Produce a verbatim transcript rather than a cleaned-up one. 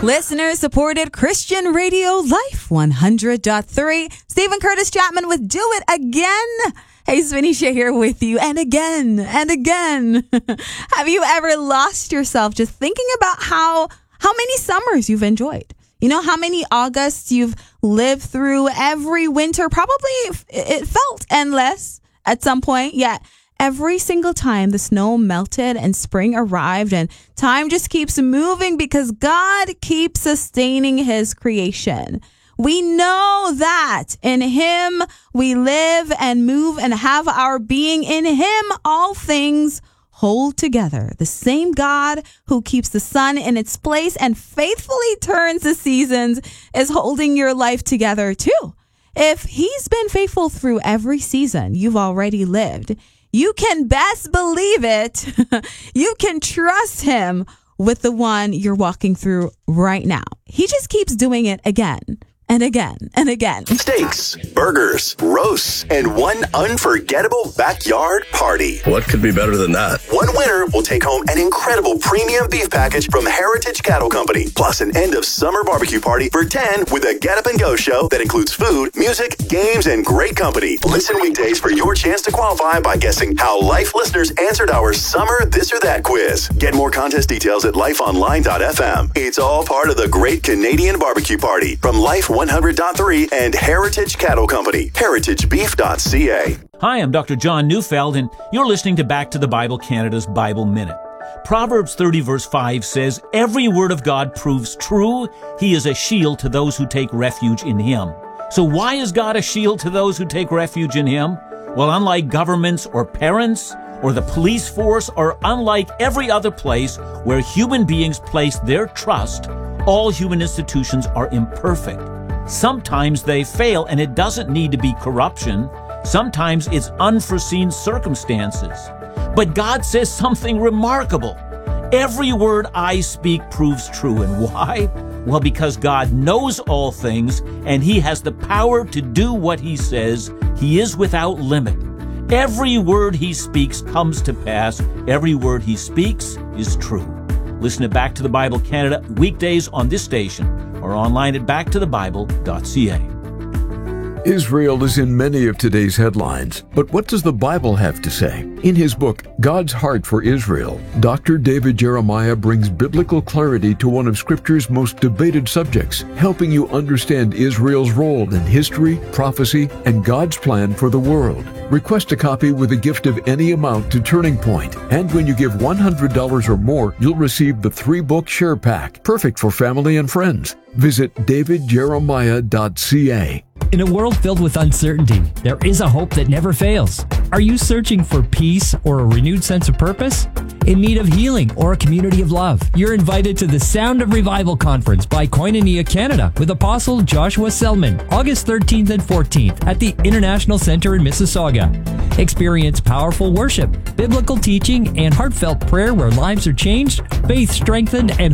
Listener-supported Christian radio, Life one hundred point three. Stephen Curtis Chapman with Do It Again. Hey, Svinisha here with you, and again, and again. Have you ever lost yourself just thinking about how, how many summers you've enjoyed? You know, how many Augusts you've lived through, every winter? Probably it felt endless at some point, yet every single time the snow melted and spring arrived and time just keeps moving because God keeps sustaining his creation. We know that in him we live and move and have our being. In him all things hold together. The same God who keeps the sun in its place and faithfully turns the seasons is holding your life together too. If he's been faithful through every season you've already lived, you can best believe it. You can trust him with the one you're walking through right now. He just keeps doing it again and again and again. Steaks, burgers, roasts, and one unforgettable backyard party. What could be better than that? One winner will take home an incredible premium beef package from Heritage Cattle Company, plus an end of summer barbecue party for ten with a Get Up and Go show that includes food, music, games, and great company. Listen weekdays for your chance to qualify by guessing how Life listeners answered our Summer This or That quiz. Get more contest details at life online dot f m. It's all part of the Great Canadian Barbecue Party from Life one hundred point three and Heritage Cattle Company, heritage beef dot c a. Hi, I'm Doctor John Neufeld, and you're listening to Back to the Bible Canada's Bible Minute. Proverbs thirty verse five says, "Every word of God proves true. He is a shield to those who take refuge in him." So why is God a shield to those who take refuge in him? Well, unlike governments or parents or the police force, or unlike every other place where human beings place their trust, all human institutions are imperfect. Sometimes they fail, and it doesn't need to be corruption. Sometimes it's unforeseen circumstances. But God says something remarkable. Every word I speak proves true. And why? Well, because God knows all things, and he has the power to do what he says. He is without limit. Every word he speaks comes to pass. Every word he speaks is true. Listen to Back to the Bible Canada weekdays on this station or online at back to the bible dot c a. Israel is in many of today's headlines, but what does the Bible have to say? In his book, God's Heart for Israel, Doctor David Jeremiah brings biblical clarity to one of Scripture's most debated subjects, helping you understand Israel's role in history, prophecy, and God's plan for the world. Request a copy with a gift of any amount to Turning Point, and when you give one hundred dollars or more, you'll receive the three-book Share Pack, perfect for family and friends. Visit david jeremiah dot c a. In a world filled with uncertainty, there is a hope that never fails. Are you searching for peace or a renewed sense of purpose? In need of healing or a community of love? You're invited to the Sound of Revival Conference by Koinonia Canada with Apostle Joshua Selman, August thirteenth and fourteenth at the International Center in Mississauga. Experience powerful worship, biblical teaching, and heartfelt prayer where lives are changed, faith strengthened, and